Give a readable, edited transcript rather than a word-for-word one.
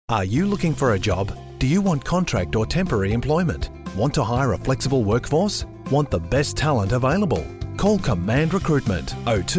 Are you looking for a job? Do you want contract or temporary employment? Want to hire a flexible workforce? Want the best talent available? Call Command Recruitment 02